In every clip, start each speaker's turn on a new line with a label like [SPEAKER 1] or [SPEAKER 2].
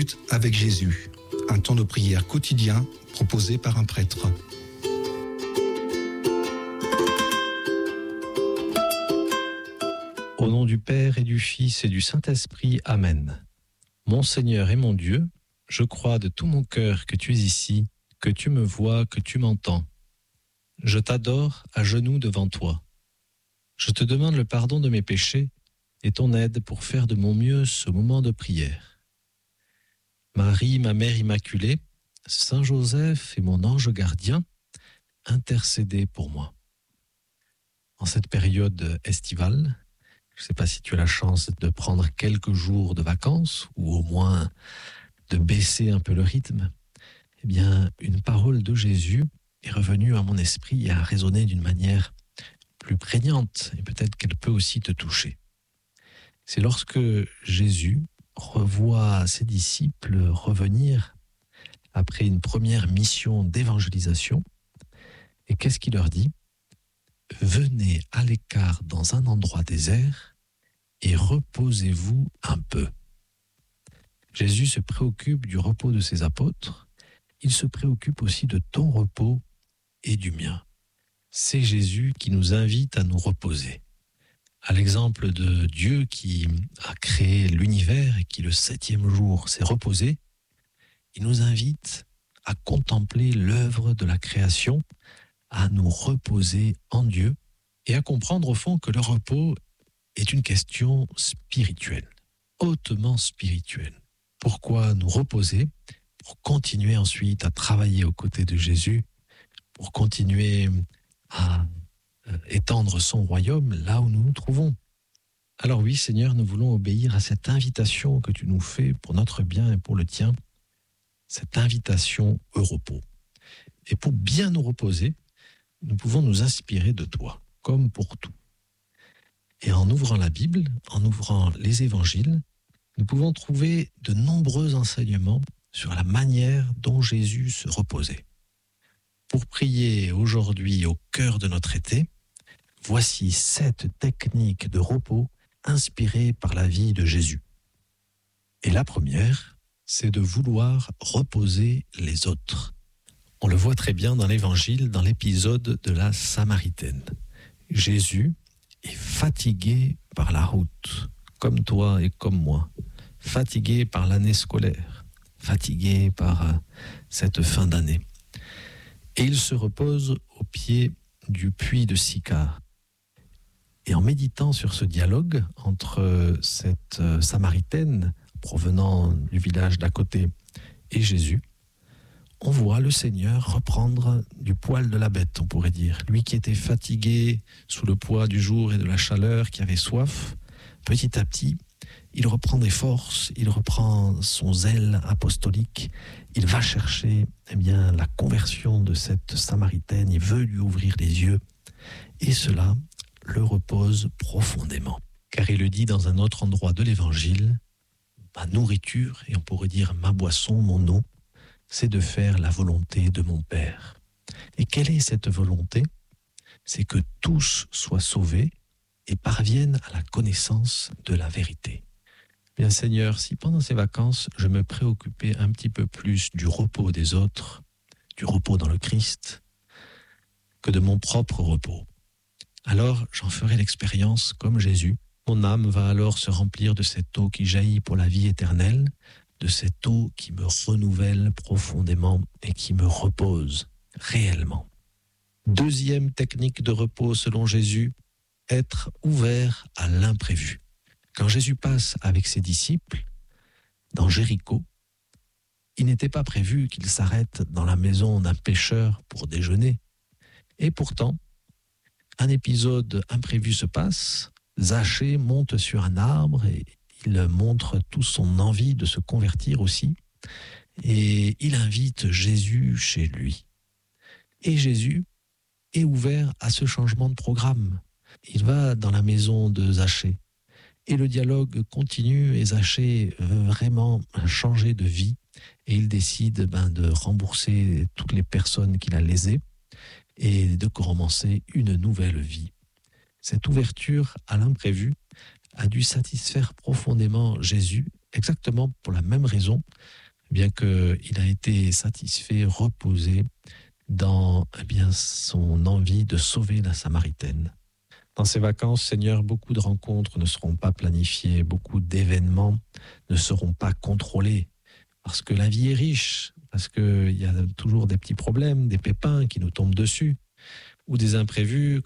[SPEAKER 1] minutes avec Jésus, un temps de prière quotidien proposé par un prêtre.
[SPEAKER 2] Au nom du Père et du Fils et du Saint-Esprit, Amen. Mon Seigneur et mon Dieu, je crois de tout mon cœur que tu es ici, que tu me vois, que tu m'entends. Je t'adore à genoux devant toi. Je te demande le pardon de mes péchés et ton aide pour faire de mon mieux ce moment de prière. Marie, ma mère immaculée, Saint Joseph et mon ange gardien, intercédez pour moi. En cette période estivale, je ne sais pas si tu as la chance de prendre quelques jours de vacances ou au moins de baisser un peu le rythme. Eh bien, une parole de Jésus est revenue à mon esprit et a résonné d'une manière plus prégnante et peut-être qu'elle peut aussi te toucher. C'est lorsque Jésus revoit ses disciples revenir après une première mission d'évangélisation. Et qu'est-ce qu'il leur dit ? Venez à l'écart dans un endroit désert et reposez-vous un peu. Jésus se préoccupe du repos de ses apôtres. Il se préoccupe aussi de ton repos et du mien. C'est Jésus qui nous invite à nous reposer. À l'exemple de Dieu qui a créé l'univers et qui le 7e jour s'est reposé, il nous invite à contempler l'œuvre de la création, à nous reposer en Dieu et à comprendre au fond que le repos est une question spirituelle, hautement spirituelle. Pourquoi nous reposer ? Pour continuer ensuite à travailler aux côtés de Jésus, pour continuer à étendre son royaume là où nous nous trouvons. Alors oui, Seigneur, nous voulons obéir à cette invitation que tu nous fais pour notre bien et pour le tien, cette invitation au repos. Et pour bien nous reposer, nous pouvons nous inspirer de toi, comme pour tout. Et en ouvrant la Bible, en ouvrant les évangiles, nous pouvons trouver de nombreux enseignements sur la manière dont Jésus se reposait. Pour prier aujourd'hui au cœur de notre été, voici 7 techniques de repos inspirées par la vie de Jésus. Et la première, c'est de vouloir reposer les autres. On le voit très bien dans l'Évangile, dans l'épisode de la Samaritaine. Jésus est fatigué par la route, comme toi et comme moi, fatigué par l'année scolaire, fatigué par cette fin d'année. Et il se repose au pied du puits de Sychar. Et en méditant sur ce dialogue entre cette Samaritaine provenant du village d'à côté et Jésus, on voit le Seigneur reprendre du poil de la bête, on pourrait dire. Lui qui était fatigué sous le poids du jour et de la chaleur, qui avait soif, petit à petit, il reprend des forces, il reprend son zèle apostolique, il va chercher la conversion de cette Samaritaine, il veut lui ouvrir les yeux, et cela le repose profondément. Car il le dit dans un autre endroit de l'Évangile, ma nourriture, et on pourrait dire ma boisson, mon eau, c'est de faire la volonté de mon Père. Et quelle est cette volonté ? C'est que tous soient sauvés et parviennent à la connaissance de la vérité. Bien Seigneur, si pendant ces vacances, je me préoccupais un petit peu plus du repos des autres, du repos dans le Christ, que de mon propre repos, alors j'en ferai l'expérience comme Jésus. Mon âme va alors se remplir de cette eau qui jaillit pour la vie éternelle, de cette eau qui me renouvelle profondément et qui me repose réellement. Deuxième technique de repos selon Jésus, être ouvert à l'imprévu. Quand Jésus passe avec ses disciples dans Jéricho, il n'était pas prévu qu'il s'arrête dans la maison d'un pêcheur pour déjeuner. Et pourtant, un épisode imprévu se passe, Zachée monte sur un arbre et il montre toute son envie de se convertir aussi. Et il invite Jésus chez lui. Et Jésus est ouvert à ce changement de programme. Il va dans la maison de Zachée. Et le dialogue continue et Zachée veut vraiment changer de vie. Et il décide de rembourser toutes les personnes qu'il a lésées et de commencer une nouvelle vie. Cette ouverture à l'imprévu a dû satisfaire profondément Jésus exactement pour la même raison, bien qu'il a été satisfait, reposé dans son envie de sauver la Samaritaine. Dans ces vacances, Seigneur, beaucoup de rencontres ne seront pas planifiées, beaucoup d'événements ne seront pas contrôlés, parce que la vie est riche, parce qu'il y a toujours des petits problèmes, des pépins qui nous tombent dessus, ou des imprévus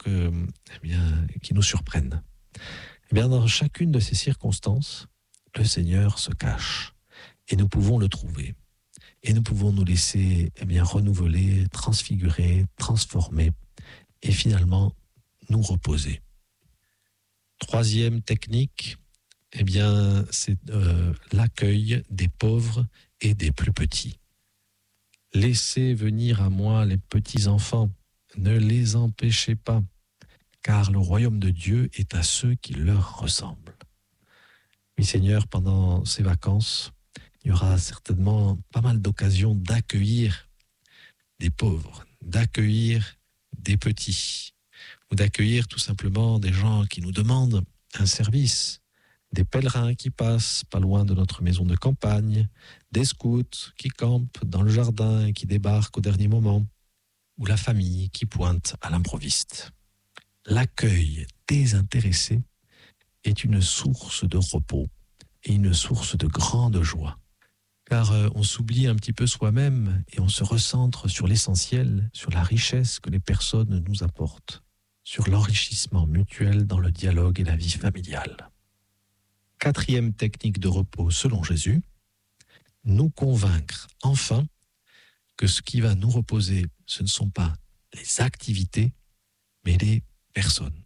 [SPEAKER 2] qui nous surprennent. Dans chacune de ces circonstances, le Seigneur se cache, et nous pouvons le trouver. Et nous pouvons nous laisser renouveler, transfigurer, transformer, et finalement nous reposer. Troisième technique, c'est l'accueil des pauvres et des plus petits. Laissez venir à moi les petits enfants, ne les empêchez pas, car le royaume de Dieu est à ceux qui leur ressemblent. Oui, Seigneur, pendant ces vacances, il y aura certainement pas mal d'occasions d'accueillir des pauvres, d'accueillir des petits, ou d'accueillir tout simplement des gens qui nous demandent un service, des pèlerins qui passent pas loin de notre maison de campagne, des scouts qui campent dans le jardin et qui débarquent au dernier moment, ou la famille qui pointe à l'improviste. L'accueil désintéressé est une source de repos et une source de grande joie. Car on s'oublie un petit peu soi-même et on se recentre sur l'essentiel, sur la richesse que les personnes nous apportent, sur l'enrichissement mutuel dans le dialogue et la vie familiale. Quatrième technique de repos selon Jésus, nous convaincre enfin que ce qui va nous reposer, ce ne sont pas les activités, mais les personnes.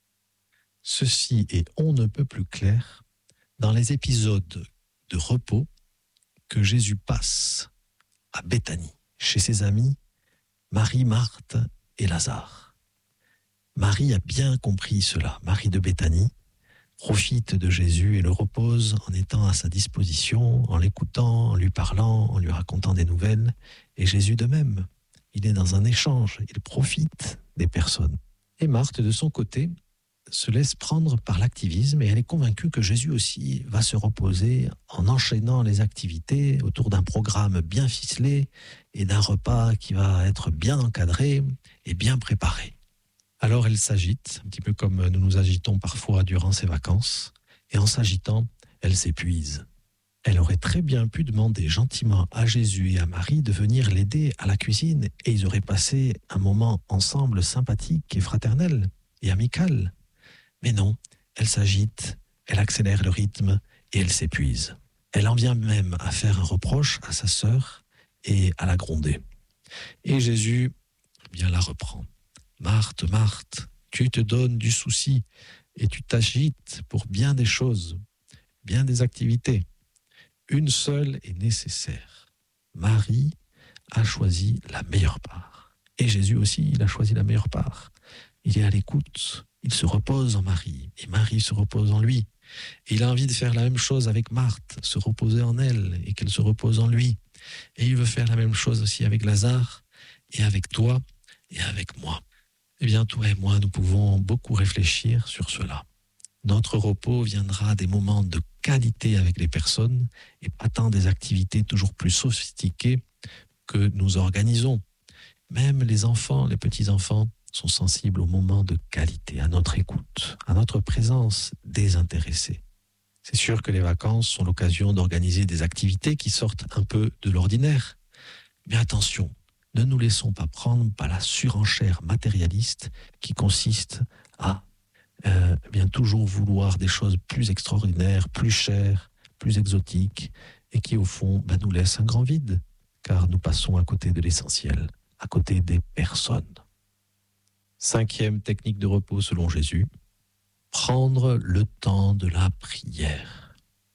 [SPEAKER 2] Ceci est on ne peut plus clair dans les épisodes de repos que Jésus passe à Béthanie, chez ses amis Marie, Marthe et Lazare. Marie a bien compris cela. Marie de Béthanie profite de Jésus et le repose en étant à sa disposition, en l'écoutant, en lui parlant, en lui racontant des nouvelles. Et Jésus de même, il est dans un échange, il profite des personnes. Et Marthe, de son côté, se laisse prendre par l'activisme et elle est convaincue que Jésus aussi va se reposer en enchaînant les activités autour d'un programme bien ficelé et d'un repas qui va être bien encadré et bien préparé. Alors elle s'agite, un petit peu comme nous nous agitons parfois durant ces vacances, et en s'agitant, elle s'épuise. Elle aurait très bien pu demander gentiment à Jésus et à Marie de venir l'aider à la cuisine et ils auraient passé un moment ensemble sympathique et fraternel et amical. Mais non, elle s'agite, elle accélère le rythme et elle s'épuise. Elle en vient même à faire un reproche à sa sœur et à la gronder. Et Jésus la reprend. « Marthe, Marthe, tu te donnes du souci et tu t'agites pour bien des choses, bien des activités. Une seule est nécessaire. Marie a choisi la meilleure part. Et Jésus aussi, il a choisi la meilleure part. Il est à l'écoute. Il se repose en Marie et Marie se repose en lui. Et il a envie de faire la même chose avec Marthe, se reposer en elle et qu'elle se repose en lui. Et il veut faire la même chose aussi avec Lazare et avec toi et avec moi. Eh bien, toi et moi, nous pouvons beaucoup réfléchir sur cela. Notre repos viendra des moments de qualité avec les personnes et pas tant des activités toujours plus sophistiquées que nous organisons. Même les enfants, les petits-enfants, sont sensibles aux moments de qualité, à notre écoute, à notre présence désintéressée. C'est sûr que les vacances sont l'occasion d'organiser des activités qui sortent un peu de l'ordinaire. Mais attention, ne nous laissons pas prendre par la surenchère matérialiste qui consiste à toujours vouloir des choses plus extraordinaires, plus chères, plus exotiques et qui au fond nous laissent un grand vide car nous passons à côté de l'essentiel, à côté des personnes. Cinquième technique de repos selon Jésus, prendre le temps de la prière.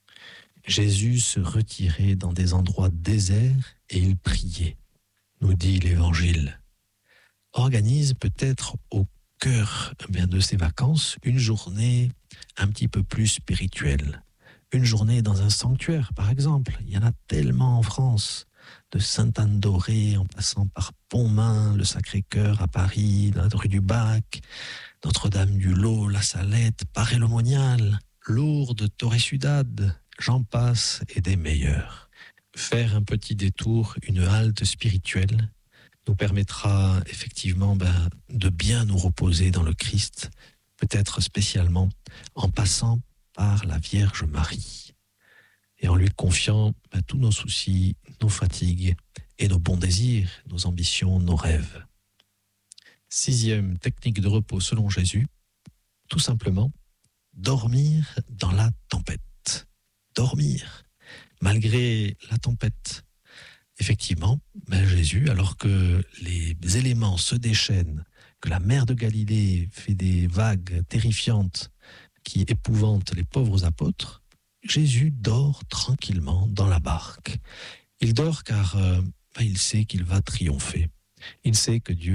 [SPEAKER 2] Jésus se retirait dans des endroits déserts et il priait, nous dit l'Évangile. Organise peut-être au cœur de ces vacances une journée un petit peu plus spirituelle. Une journée dans un sanctuaire, par exemple. Il y en a tellement en France. De Sainte-Anne-d'Auray en passant par Pontmain, le Sacré-Cœur à Paris, la rue du Bac, Notre-Dame-du-Lot, La Salette, Paray-le-Monial, Lourdes, Torre-Ciudad, j'en passe et des meilleurs. Faire un petit détour, une halte spirituelle, nous permettra effectivement de bien nous reposer dans le Christ, peut-être spécialement en passant par la Vierge Marie et en lui confiant tous nos soucis, nos fatigues et nos bons désirs, nos ambitions, nos rêves. 6e technique de repos selon Jésus, tout simplement, dormir dans la tempête. Dormir, malgré la tempête. Effectivement, Jésus, alors que les éléments se déchaînent, que la mer de Galilée fait des vagues terrifiantes qui épouvantent les pauvres apôtres, Jésus dort tranquillement dans la barque. Il dort car il sait qu'il va triompher. Il sait que Dieu